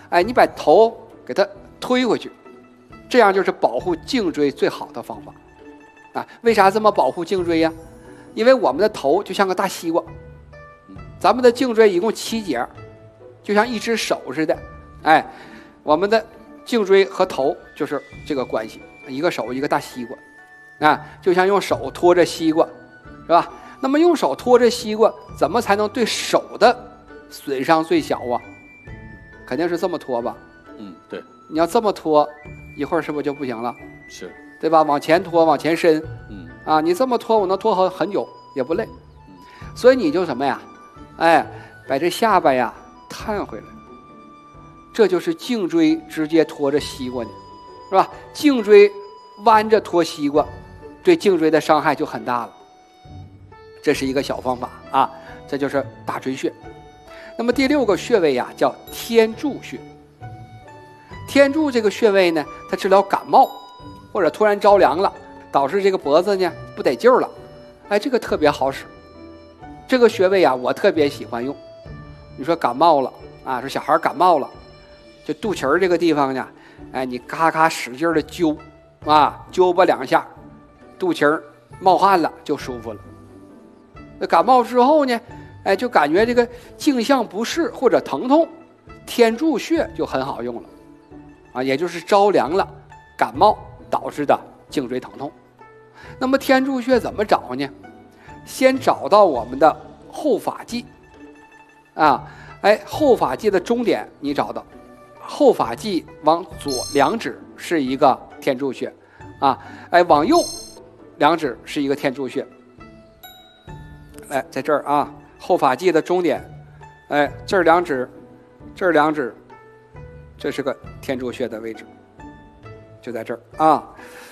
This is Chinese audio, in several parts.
你把头给它推回去，这样就是保护颈椎最好的方法。为啥这么保护颈椎呀？因为我们的头就像个大西瓜，咱们的颈椎一共7节，就像一只手似的。我们的颈椎和头就是这个关系，一个手一个大西瓜，就像用手托着西瓜，是吧？那么用手托着西瓜，怎么才能对手的损伤最小啊？肯定是这么托吧？ 对。 你要这么拖，一会儿是不是就不行了？ 是， 对吧？往前拖，往前伸，你这么拖，我能拖很久，也不累。所以你就什么呀？把这下巴呀探回来，这就是颈椎直接拖着西瓜呢，是吧？颈椎弯着拖西瓜，对颈椎的伤害就很大了。这是一个小方法啊，这就是大椎穴。那么第6个穴位呀，叫天柱穴。天柱这个穴位呢，它治疗感冒或者突然着凉了，导致这个脖子呢不得劲儿了，这个特别好使。这个穴位啊，我特别喜欢用。你说感冒了说小孩感冒了，就肚脐儿这个地方呢，你咔咔使劲的揪揪吧2下，肚脐儿冒汗了就舒服了。那感冒之后呢，就感觉这个颈项不适或者疼痛，天柱穴就很好用了。也就是着凉了感冒导致的颈椎疼痛。那么天柱穴怎么找呢？先找到我们的后发际后发际的中点你找到，后发际往左2指是一个天柱穴往右2指是一个天柱穴。在这儿后发际的中点，这儿2指，这儿2指，这是个天柱穴的位置，就在这儿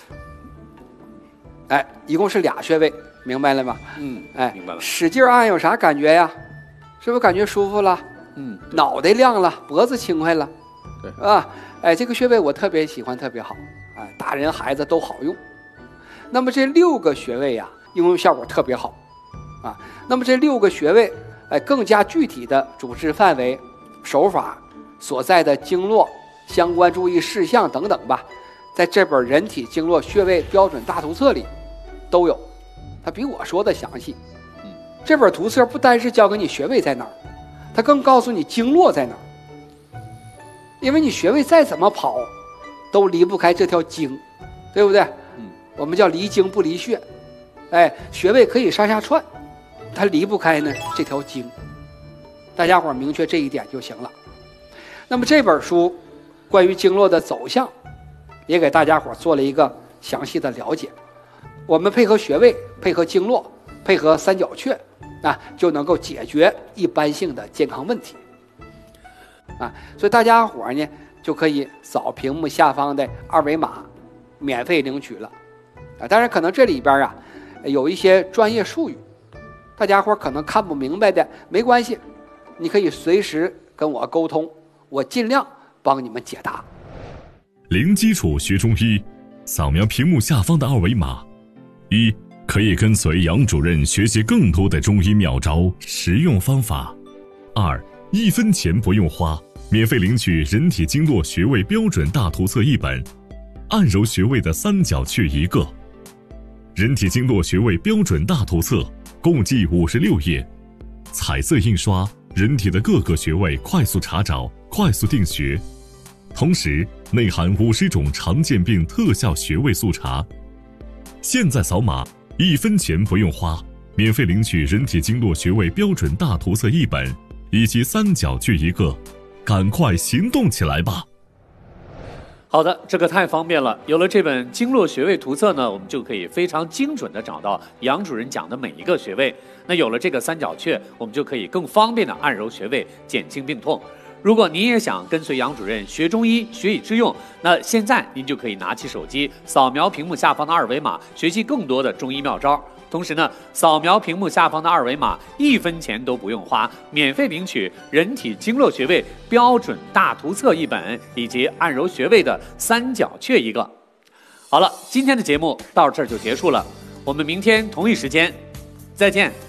一共是俩穴位，明白了吗？ 明白了。 使劲按有啥感觉呀？是不是感觉舒服了？脑袋亮了，脖子轻快了，对这个穴位我特别喜欢，特别好，大人孩子都好用。那么这6个穴位呀，应用效果特别好那么这6个穴位，更加具体的主治范围、手法、所在的经络、相关注意事项等等吧，在这本《人体经络穴位标准大图册》里都有，它比我说的详细。这本图册不单是教给你穴位在哪儿，它更告诉你经络在哪儿。因为你穴位再怎么跑，都离不开这条经，对不对？我们叫离经不离穴。穴位可以上下串，它离不开呢这条经。大家伙明确这一点就行了。那么这本书关于经络的走向，也给大家伙做了一个详细的了解。我们配合穴位，配合经络，配合三角穴就能够解决一般性的健康问题所以大家伙呢就可以扫屏幕下方的2维码免费领取了当然可能这里边有一些专业术语，大家伙可能看不明白的没关系，你可以随时跟我沟通，我尽量帮你们解答。 零基础学中医，扫描屏幕下方的2维码，1可以跟随杨主任学习更多的中医妙招、实用方法。2， 1分钱不用花，免费领取《人体经络穴位标准大图册》1本，按揉穴位的三角穴1个。人体经络穴位标准大图册共计56页，彩色印刷，人体的各个穴位快速查找、快速定穴，同时内含50种常见病特效穴位速查。现在扫码，1分钱不用花，免费领取人体经络穴位标准大图册1本，以及三角穴1个，赶快行动起来吧！ 好的，这个太方便了。有了这本经络穴位图册呢，我们就可以非常精准地找到杨主任讲的每一个穴位。那有了这个三角穴，我们就可以更方便地按揉穴位，减轻病痛。如果您也想跟随杨主任学中医，学以致用，那现在您就可以拿起手机，扫描屏幕下方的2维码，学习更多的中医妙招。同时呢，扫描屏幕下方的2维码，1分钱都不用花，免费领取《人体经络穴位标准大图册》1本，以及按揉穴位的三角穴1个。好了，今天的节目到这儿就结束了，我们明天同一时间再见。